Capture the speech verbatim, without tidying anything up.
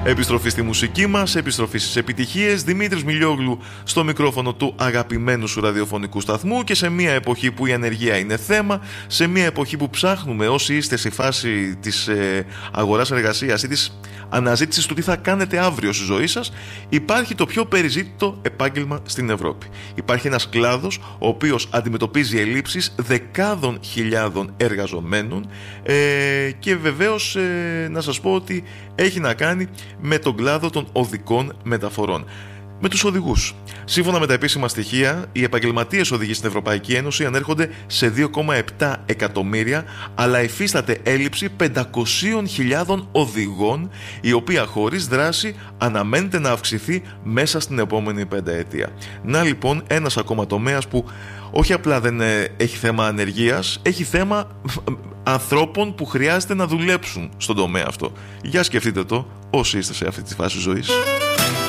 Επιστροφή στη μουσική μας, επιστροφή στις επιτυχίες. Δημήτρης Μιλιόγλου στο μικρόφωνο του αγαπημένου σου ραδιοφωνικού σταθμού, και σε μια εποχή που η ανεργία είναι θέμα, σε μια εποχή που ψάχνουμε όσοι είστε στη φάση της ε, αγοράς εργασίας ή της αναζήτησης του τι θα κάνετε αύριο στη ζωή σας, υπάρχει το πιο περιζήτητο επάγγελμα στην Ευρώπη. Υπάρχει ένας κλάδος ο οποίος αντιμετωπίζει ελλείψεις δεκάδων χιλιάδων εργαζομένων ε, και βεβαίως ε, να σας πω ότι έχει να κάνει με τον κλάδο των οδικών μεταφορών. Με τους οδηγούς. Σύμφωνα με τα επίσημα στοιχεία, οι επαγγελματίες οδηγοί στην Ευρωπαϊκή Ένωση ανέρχονται σε δύο κόμμα επτά εκατομμύρια, αλλά υφίσταται έλλειψη πεντακόσιες χιλιάδες οδηγών, η οποία χωρίς δράση αναμένεται να αυξηθεί μέσα στην επόμενη πενταετία. Να λοιπόν ένας ακόμα τομέας που όχι απλά δεν έχει θέμα ανεργίας, έχει θέμα ανθρώπων που χρειάζεται να δουλέψουν στον τομέα αυτό. Για σκεφτείτε το όσοι είστε σε αυτή τη φάση ζωής.